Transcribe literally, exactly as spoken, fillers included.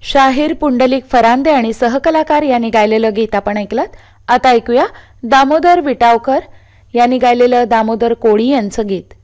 शाहीर पुंडलिक फरांदे आणि सहकलाकार यांनी गायलेलं गीत आपण ऐकलं। आता ऐकूया दामोदर विटावकर यांनी गायलेलं दामोदर कोळी यांचं गीत।